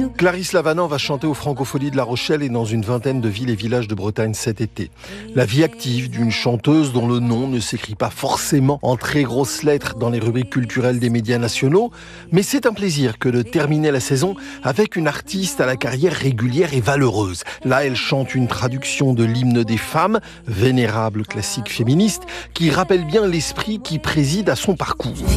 nous. Clarisse Lavanant va chanter aux Francopholies de La Rochelle et dans une vingtaine de villes et villages de Bretagne cet été. La vie active d'une chanteuse dont le nom ne s'écrit pas forcément en très grosses lettres dans les rubriques culturelles des médias nationaux, mais c'est un plaisir que de terminer la saison avec une artiste à la carrière régulière et valeureuse. Là, elle chante une traduction de l'hymne des femmes, vénérable classique féministe, qui rappelle bien l'esprit qui préside à son parcours.